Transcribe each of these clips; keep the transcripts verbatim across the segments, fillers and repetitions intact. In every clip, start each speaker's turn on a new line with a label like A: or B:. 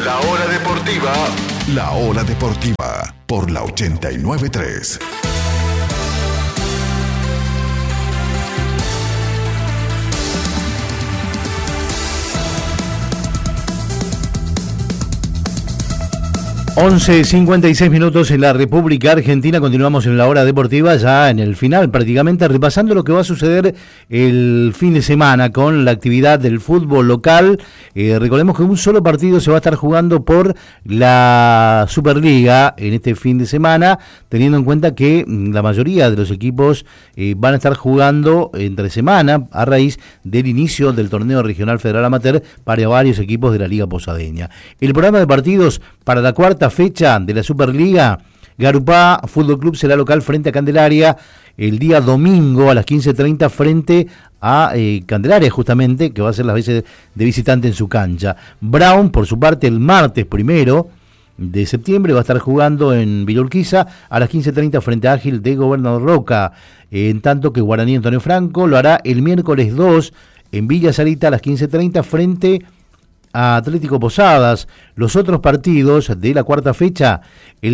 A: La Hora Deportiva. La Hora Deportiva por la ochenta y nueve punto tres.
B: once cincuenta y seis minutos en la República Argentina. Continuamos en la Hora Deportiva, ya en el final prácticamente, repasando lo que va a suceder el fin de semana con la actividad del fútbol local. Eh, recordemos que un solo partido se va a estar jugando por la Superliga en este fin de semana, teniendo en cuenta que la mayoría de los equipos eh, van a estar jugando entre semana a raíz del inicio del torneo regional federal amateur para varios equipos de la Liga Posadeña. El programa de partidos para la cuarta fecha de la Superliga: Garupá Fútbol Club será local frente a Candelaria el día domingo a las quince treinta frente a eh, Candelaria, justamente, que va a ser las veces de visitante en su cancha. Brown, por su parte, el martes primero de septiembre va a estar jugando en Villa Urquiza a las quince treinta frente a Ágil de Gobernador Roca, en tanto que Guaraní Antonio Franco lo hará el miércoles dos en Villa Sarita a las quince treinta frente a Atlético Posadas. Los otros partidos de la cuarta fecha, el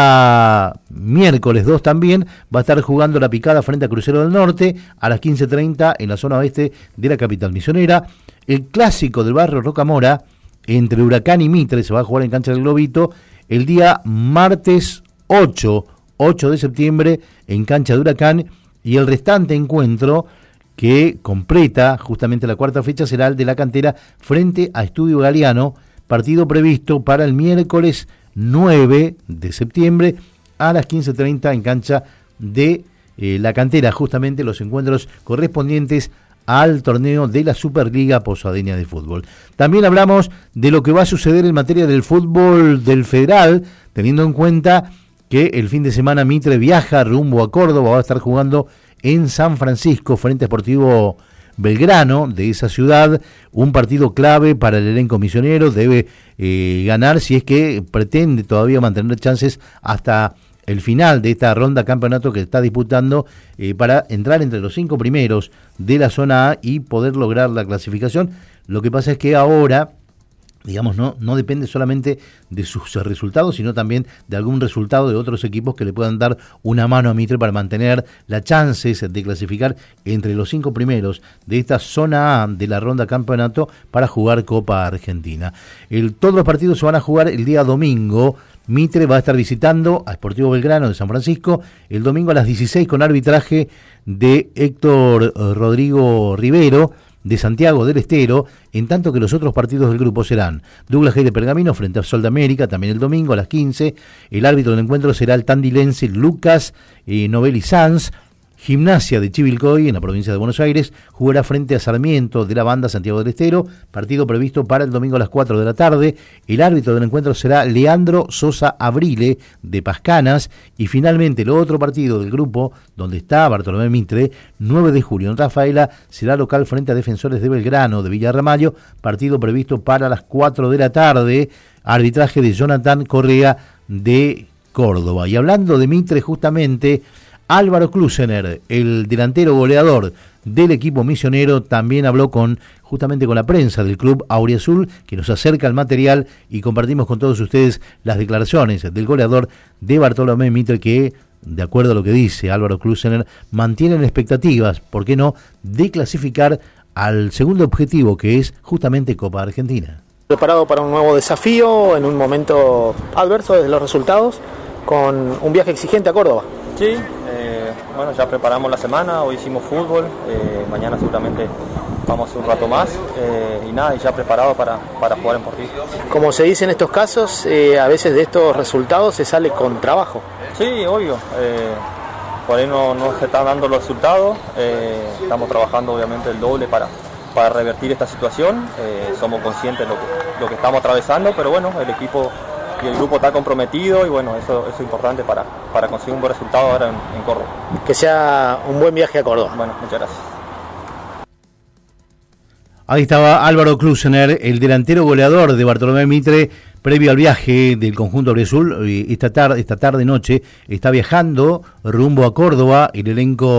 B: día miércoles dos también va a estar jugando La Picada frente a Crucero del Norte a las quince treinta en la zona oeste de la capital misionera. El clásico del barrio Rocamora entre Huracán y Mitre se va a jugar en cancha del Globito el día martes ocho de septiembre en cancha de Huracán, y el restante encuentro que completa justamente la cuarta fecha será el de la Cantera frente a Estudio Galeano, partido previsto para el miércoles nueve de septiembre a las quince treinta en cancha de eh, la Cantera, justamente los encuentros correspondientes al torneo de la Superliga Posadeña de Fútbol. También hablamos de lo que va a suceder en materia del fútbol del Federal, teniendo en cuenta que el fin de semana Mitre viaja rumbo a Córdoba, va a estar jugando en San Francisco frente a Sportivo Belgrano de esa ciudad, un partido clave para el elenco misionero. Debe eh, ganar si es que pretende todavía mantener chances hasta el final de esta ronda campeonato que está disputando eh, para entrar entre los cinco primeros de la zona A y poder lograr la clasificación. Lo que pasa es que ahora, digamos, no, no depende solamente de sus resultados, sino también de algún resultado de otros equipos que le puedan dar una mano a Mitre para mantener las chances de clasificar entre los cinco primeros de esta zona A de la ronda campeonato para jugar Copa Argentina. El, todos los partidos se van a jugar el día domingo. Mitre va a estar visitando a Sportivo Belgrano de San Francisco el domingo a las dieciséis con arbitraje de Héctor Rodrigo Rivero de Santiago del Estero, en tanto que los otros partidos del grupo serán Douglas G de Pergamino frente a Sol de América, también el domingo a las quince. El árbitro del encuentro será el tandilense Lucas eh, Novelli Sanz. Gimnasia de Chivilcoy, en la provincia de Buenos Aires, jugará frente a Sarmiento de la Banda Santiago del Estero, partido previsto para el domingo a las cuatro de la tarde. El árbitro del encuentro será Leandro Sosa Abrile de Pascanas. Y finalmente el otro partido del grupo, donde está Bartolomé Mitre, nueve de julio en Rafaela, será local frente a Defensores de Belgrano de Villa Ramallo, partido previsto para las cuatro de la tarde, arbitraje de Jonathan Correa de Córdoba. Y hablando de Mitre, justamente, Álvaro Klusener, el delantero goleador del equipo misionero, también habló con justamente con la prensa del club Auriazul, que nos acerca el material y compartimos con todos ustedes las declaraciones del goleador de Bartolomé Mitre, que, de acuerdo a lo que dice Álvaro Klusener, mantienen expectativas, ¿por qué no?, de clasificar al segundo objetivo, que es justamente Copa Argentina.
C: Preparado para un nuevo desafío en un momento adverso desde los resultados, con un viaje exigente a Córdoba.
D: Sí, eh, bueno, ya preparamos la semana, hoy hicimos fútbol, eh, mañana seguramente vamos un rato más eh, y nada, y ya preparado para, para jugar en Portillo.
C: Como se dice en estos casos, eh, a veces de estos resultados se sale con trabajo.
D: Sí, obvio, eh, por ahí no, no se están dando los resultados, eh, estamos trabajando obviamente el doble para, para revertir esta situación, eh, somos conscientes de lo que, lo que estamos atravesando, pero bueno, el equipo y el grupo está comprometido y bueno, eso, eso es importante para, para conseguir un buen resultado ahora en, en Córdoba.
C: Que sea un buen viaje a Córdoba.
D: Bueno, muchas gracias.
B: Ahí estaba Álvaro Klusener, el delantero goleador de Bartolomé Mitre, previo al viaje del conjunto auriazul. Esta tarde, esta tarde noche está viajando rumbo a Córdoba el elenco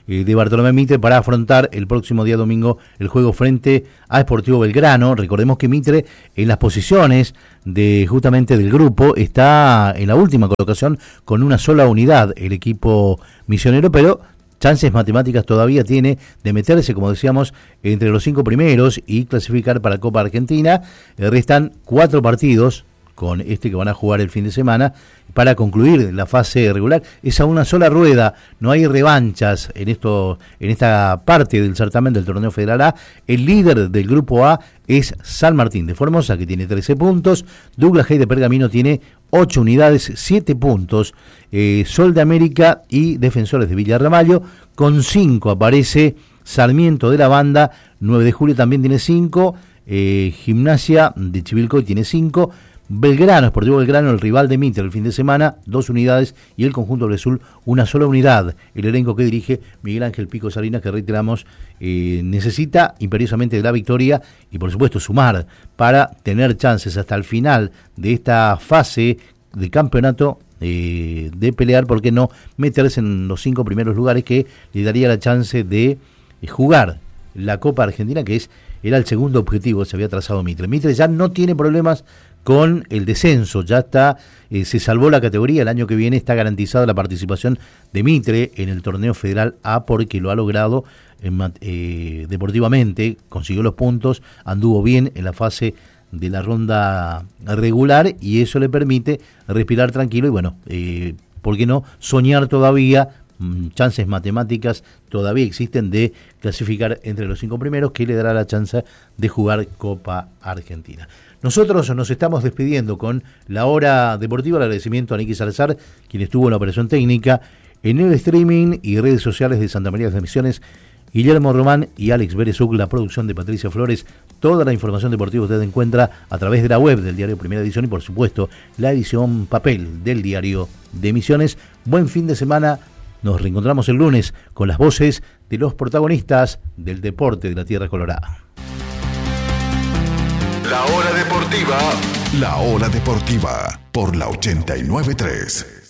B: eh, de Bartolomé Mitre para afrontar el próximo día domingo el juego frente a Sportivo Belgrano. Recordemos que Mitre en las posiciones de justamente del grupo está en la última colocación con una sola unidad el equipo misionero, pero chances matemáticas todavía tiene de meterse, como decíamos, entre los cinco primeros y clasificar para Copa Argentina. Eh, restan cuatro partidos con este que van a jugar el fin de semana para concluir la fase regular. Es a una sola rueda, no hay revanchas en esto, en esta parte del certamen del Torneo Federal A. El líder del grupo A es San Martín de Formosa, que tiene trece puntos. Douglas Haig de Pergamino tiene ocho unidades, siete puntos. Eh, Sol de América y Defensores de Villa Ramallo con cinco aparece Sarmiento de la Banda. nueve de julio también tiene cinco. Eh, Gimnasia de Chivilcoy tiene cinco. Belgrano, Sportivo Belgrano, el rival de Mitre el fin de semana, dos unidades, y el conjunto Azul una sola unidad. El elenco que dirige Miguel Ángel Pico Salinas, que reiteramos, eh, necesita imperiosamente de la victoria y por supuesto sumar para tener chances hasta el final de esta fase de campeonato, eh, de pelear, ¿por qué no?, meterse en los cinco primeros lugares, que le daría la chance de eh, jugar la Copa Argentina, que es era el segundo objetivo que se había trazado Mitre. Mitre ya no tiene problemas con el descenso, ya está, eh, se salvó la categoría. El año que viene está garantizada la participación de Mitre en el Torneo Federal A, porque lo ha logrado en, eh, deportivamente, consiguió los puntos, anduvo bien en la fase de la ronda regular y eso le permite respirar tranquilo y bueno, eh, ¿por qué no soñar todavía? Chances matemáticas todavía existen de clasificar entre los cinco primeros, que le dará la chance de jugar Copa Argentina. Nosotros nos estamos despidiendo con la hora deportiva. El agradecimiento a Nicky Salazar, quien estuvo en la operación técnica, en el streaming y redes sociales de Santa María de las Misiones, Guillermo Román y Alex Berezuk, la producción de Patricia Flores. Toda la información deportiva usted encuentra a través de la web del diario Primera Edición y por supuesto la edición papel del diario de Misiones. Buen fin de semana. Nos reencontramos el lunes con las voces de los protagonistas del deporte de la Tierra Colorada.
A: La hora deportiva. La hora deportiva por la ochenta y nueve punto tres.